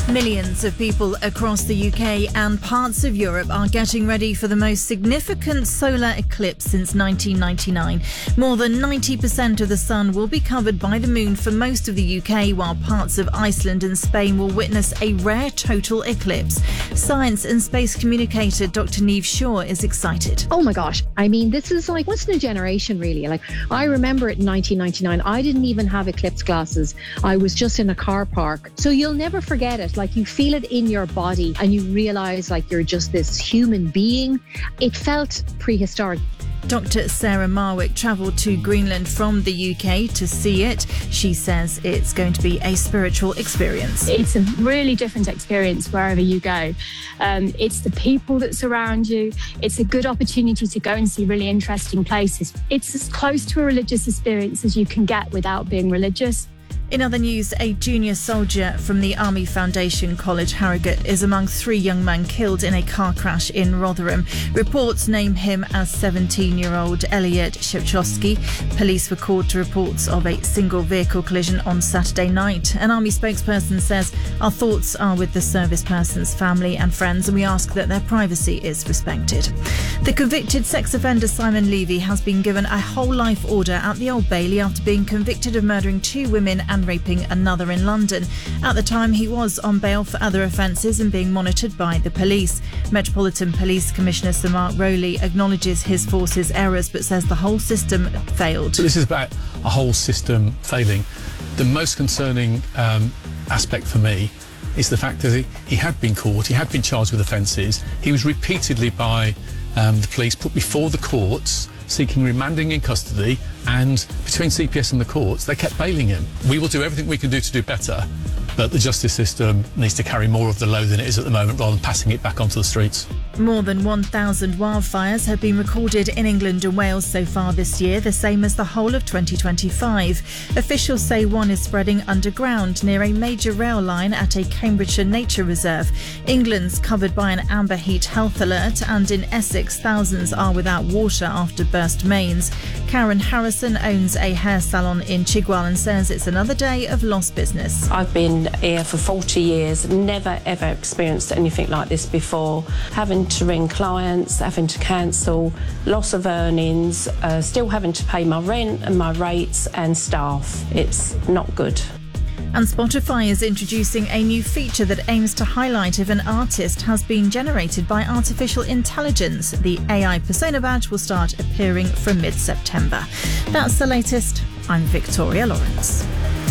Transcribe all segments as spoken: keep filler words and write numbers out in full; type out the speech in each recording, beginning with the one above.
Millions of people across the U K and parts of Europe are getting ready for the most significant solar eclipse since nineteen ninety-nine. More than ninety percent of the sun will be covered by the moon for most of the U K, while parts of Iceland and Spain will witness a rare total eclipse. Science and space communicator Doctor Niamh Shaw is excited. Oh my gosh. I mean, this is like once in a generation, really. Like, I remember it in nineteen ninety-nine. I didn't even have eclipse glasses. I was just in a car park. So you'll never forget it. Like, you feel it in your body and you realise like you're just this human being. It felt prehistoric. Doctor Sarah Marwick travelled to Greenland from the U K to see it. She says it's going to be a spiritual experience. It's a really different experience wherever you go. Um, it's the people that surround you. It's a good opportunity to go and see really interesting places. It's as close to a religious experience as you can get without being religious. In other news, a junior soldier from the Army Foundation College Harrogate is among three young men killed in a car crash in Rotherham. Reports name him as seventeen-year-old Elliot Shepchowski. Police were called to reports of a single vehicle collision on Saturday night. An Army spokesperson says, "Our thoughts are with the service person's family and friends, and we ask that their privacy is respected." The convicted sex offender Simon Levy has been given a whole life order at the Old Bailey after being convicted of murdering two women and raping another in London. At the time, he was on bail for other offences and being monitored by the police. Metropolitan Police Commissioner Sir Mark Rowley acknowledges his force's errors but says the whole system failed. This is about a whole system failing. The most concerning um, aspect for me is the fact that he, he had been caught, he had been charged with offences. He was repeatedly by um, the police put before the courts, seeking remanding in custody, and between C P S and the courts, they kept bailing him. We will do everything we can do to do better, but the justice system needs to carry more of the load than it is at the moment, rather than passing it back onto the streets. More than one thousand wildfires have been recorded in England and Wales so far this year, the same as the whole of twenty twenty-five. Officials say one is spreading underground near a major rail line at a Cambridgeshire nature reserve. England's covered by an amber heat health alert, and in Essex, thousands are without water after burst mains. Karen Harrison owns a hair salon in Chigwell and says it's another day of lost business. I've been here for forty years, never ever experienced anything like this before. Having to ring clients, having to cancel, loss of earnings, uh, still having to pay my rent and my rates and staff. It's not good. And Spotify is introducing a new feature that aims to highlight if an artist has been generated by artificial intelligence. The A I persona badge will start appearing from mid-September. That's the latest. I'm Victoria Lawrence.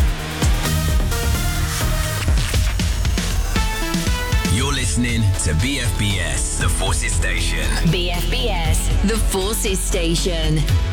You're listening to B F B S, The Forces Station. B F B S, The Forces Station.